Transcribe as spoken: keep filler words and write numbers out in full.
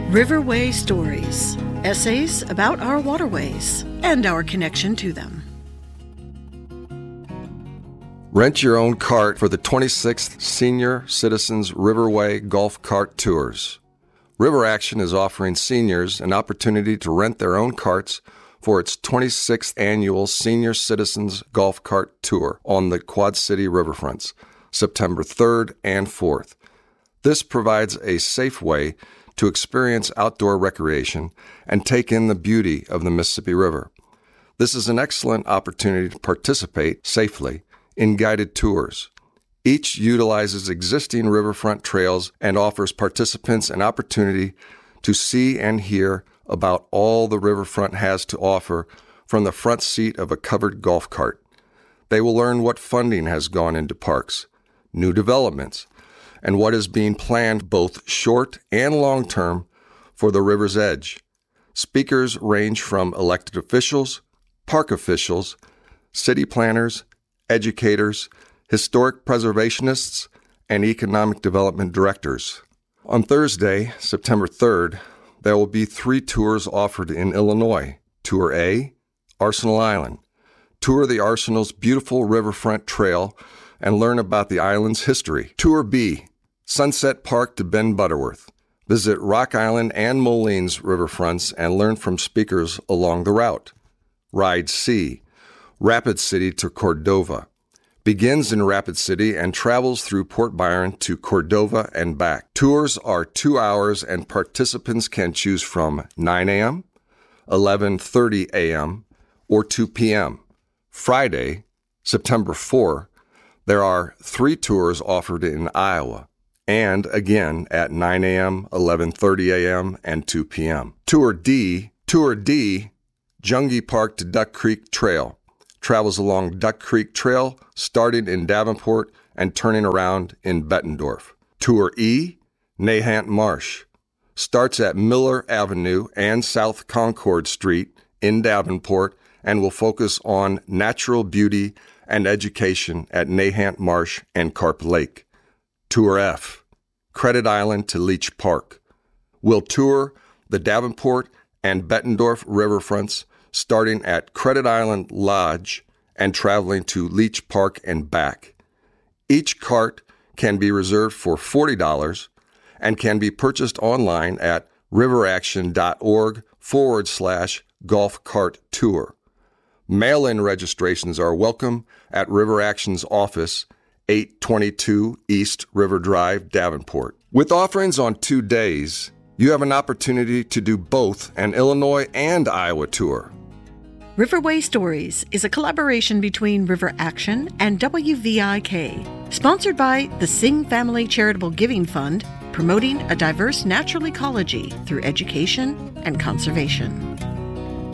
Riverway Stories, essays about our waterways and our connection to them. Rent your own cart for the twenty-sixth Senior Citizens Riverway Golf Cart Tours. River Action is offering seniors an opportunity to rent their own carts for its twenty-sixth Annual Senior Citizens Golf Cart Tour on the Quad City riverfronts, September third and fourth. This provides a safe way to experience outdoor recreation and take in the beauty of the Mississippi River. This is an excellent opportunity to participate safely in guided tours. Each utilizes existing riverfront trails and offers participants an opportunity to see and hear about all the riverfront has to offer from the front seat of a covered golf cart. They will learn what funding has gone into parks, new developments, and what is being planned both short and long term for the river's edge. Speakers range from elected officials, park officials, city planners, educators, historic preservationists, and economic development directors. On Thursday, September third, there will be three tours offered in Illinois. Tour A, Arsenal Island. Tour the Arsenal's beautiful riverfront trail and learn about the island's history. Tour B, Sunset Park to Bend Butterworth. Visit Rock Island and Moline riverfronts and learn from speakers along the route. Ride C, Rapid City to Cordova. Begins in Rapid City and travels through Port Byron to Cordova and back. Tours are two hours and participants can choose from nine a.m., eleven thirty a.m., or two p.m. Friday, September fourth, there are three tours offered in Iowa, and again at nine a.m., eleven thirty a.m., and two p.m. Tour D, Tour D, Jungie Park to Duck Creek Trail. Travels along Duck Creek Trail, starting in Davenport and turning around in Bettendorf. Tour E, Nahant Marsh. Starts at Miller Avenue and South Concord Street in Davenport and will focus on natural beauty and education at Nahant Marsh and Carp Lake. Tour F, Credit Island to Leech Park. Will tour the Davenport and Bettendorf riverfronts starting at Credit Island Lodge and traveling to Leech Park and back. Each cart can be reserved for forty dollars and can be purchased online at riveraction.org forward slash golf cart tour. Mail-in registrations are welcome at River Action's office, eight twenty-two East River Drive, Davenport. With offerings on two days, you have an opportunity to do both an Illinois and Iowa tour. Riverway Stories is a collaboration between River Action and W V I K, sponsored by the Singh Family Charitable Giving Fund, promoting a diverse natural ecology through education and conservation.